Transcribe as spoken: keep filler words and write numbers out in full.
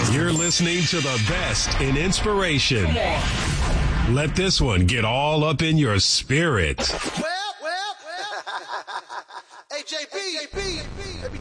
You're listening to the best in inspiration. Let this one get all up in your spirit. Well, well, well. Hey, J B, J B,